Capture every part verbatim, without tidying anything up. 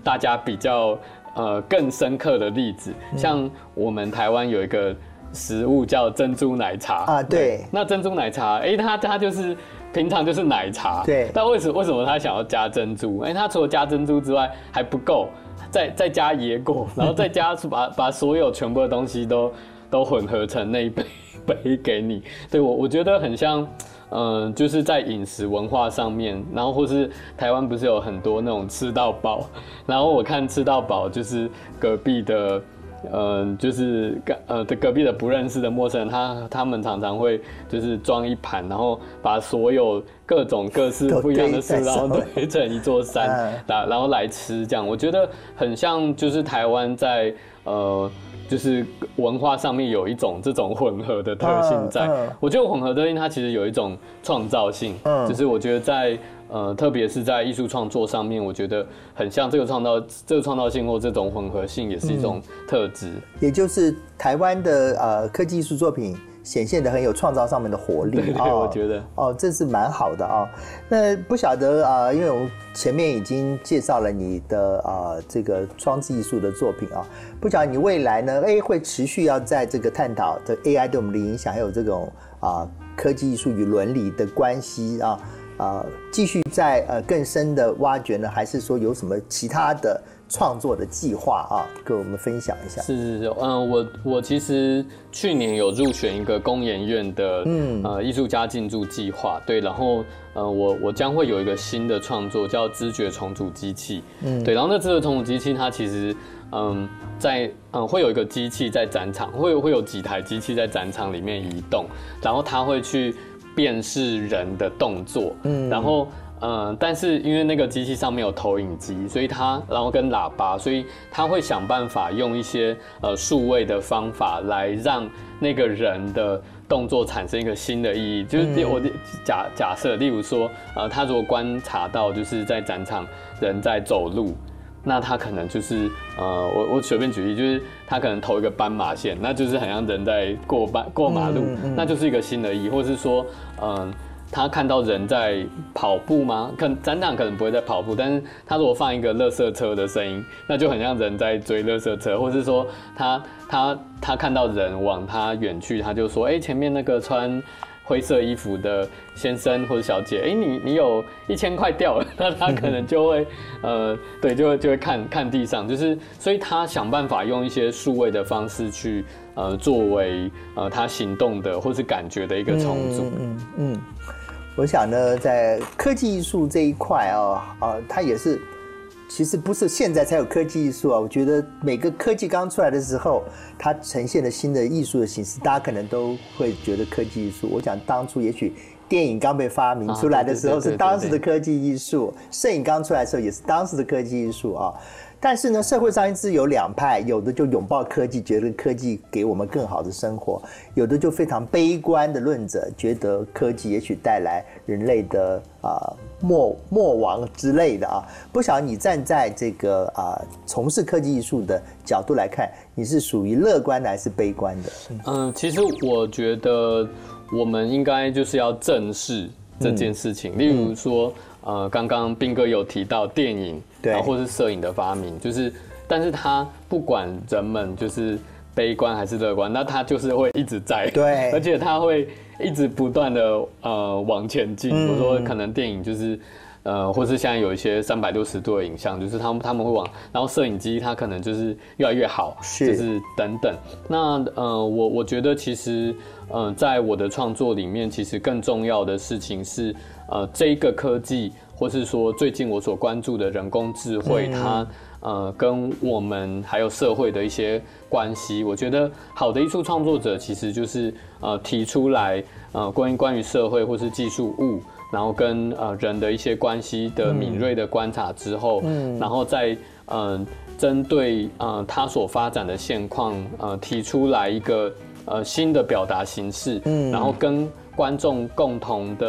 大家比较呃更深刻的例子，像我们台湾有一个食物叫珍珠奶茶啊，对， 那珍珠奶茶，哎、欸，它它就是平常就是奶茶， 对， 但为什么为什么他想要加珍珠？哎、欸，他除了加珍珠之外还不够，再再加椰果，然后再加把把所有全部的东西都都混合成那一杯杯给你。对我我觉得很像。嗯，就是在饮食文化上面，然后或是台湾不是有很多那种吃到饱，然后我看吃到饱就是隔壁的，嗯，就是呃隔壁的不认识的陌生人，他他们常常会就是装一盘，然后把所有各种各式不一样的食物，然后堆成一座山，然后来吃，这样我觉得很像就是台湾在呃。就是文化上面有一种这种混合的特性在，嗯嗯、我觉得混合特性它其实有一种创造性，嗯，就是我觉得在呃，特别是在艺术创作上面，我觉得很像这个创造这个创造性或这种混合性也是一种特质，嗯， 也就是台湾的呃科技艺术作品显现的很有创造上面的活力， 对对，哦，我觉得哦，这是蛮好的啊，哦。那不晓得啊，呃，因为我们前面已经介绍了你的啊，呃、这个装置艺术的作品啊，不晓得你未来呢，哎，会持续要在这个探讨这 A I 对我们的影响，还有这种啊科技艺术与伦理的关系啊啊，继续在呃更深的挖掘呢，还是说有什么其他的创作的计划啊，跟我们分享一下？ 是是是，嗯，我我其实去年有入选一个工研院的嗯呃艺术家进驻计划，对，然后呃我我将会有一个新的创作叫知觉重组机器，嗯，对，然后那知觉重组机器它其实嗯在嗯会有一个机器在展场，会会有几台机器在展场里面移动，然后它会去辨识人的动作，嗯，然后。嗯，但是因为那个机器上面有投影机，所以它然后跟喇叭，所以它会想办法用一些呃数位的方法来让那个人的动作产生一个新的意义。就是我假假设，例如说，呃，他如果观察到就是在展场人在走路，那他可能就是呃，我我随便举例，就是他可能投一个斑马线，那就是很像人在过斑过马路，嗯嗯，那就是一个新的意义，或是说，嗯，呃。他看到人在跑步吗？可能展场可能不会在跑步，但是他如果放一个垃圾车的声音，那就很像人在追垃圾车，或是说他他他看到人往他远去，他就说：“哎，前面那个穿灰色衣服的先生或者小姐，哎，你你有一千块掉了。”那他可能就会呃，对，就会就会看看地上，就是所以他想办法用一些数位的方式去呃作为呃他行动的或是感觉的一个重组。嗯嗯。嗯我想呢，在科技艺术这一块啊，啊，它也是，其实不是现在才有科技艺术啊。我觉得每个科技刚出来的时候，它呈现了新的艺术的形式，大家可能都会觉得科技艺术。我想当初也许电影刚被发明出来的时候是当时的科技艺术，摄影刚出来的时候也是当时的科技艺术啊。但是呢，社会上一直有两派，有的就拥抱科技，觉得科技给我们更好的生活；有的就非常悲观的论者，觉得科技也许带来人类的啊、呃、灭灭亡之类的啊。不晓得你站在这个啊、呃、从事科技艺术的角度来看，你是属于乐观的还是悲观的？ 嗯、呃，其实我觉得我们应该就是要正视这件事情，嗯、例如说。呃，刚刚彬哥有提到电影，对，或是摄影的发明，就是，但是他不管人们就是悲观还是乐观，那他就是会一直在， 对， 而且他会一直不断的呃往前进。比如说，可能电影就是。呃，或是现在有一些三百六十度的影像，就是他们他们会往，然后摄影机它可能就是越来越好，是就是等等。那呃，我我觉得其实呃，在我的创作里面，其实更重要的事情是呃，这一个科技，或是说最近我所关注的人工智慧，嗯、它呃跟我们还有社会的一些关系。我觉得好的艺术创作者其实就是呃提出来呃关于关于社会或是技术物。然后跟呃人的一些关系的敏锐的观察之后，嗯，然后再呃针对呃他所发展的现况，呃提出来一个呃新的表达形式，嗯，然后跟观众共同的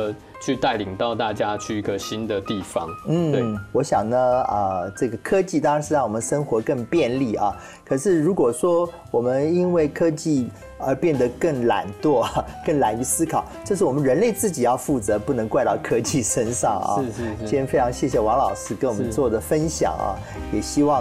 去带领到大家去一个新的地方。 嗯，对，我想呢，啊、呃，这个科技当然是让我们生活更便利啊。可是如果说我们因为科技而变得更懒惰、更懒于思考，这是我们人类自己要负责，不能怪到科技身上啊。 是是是。 今天非常谢谢王老师跟我们做的分享啊，也希望。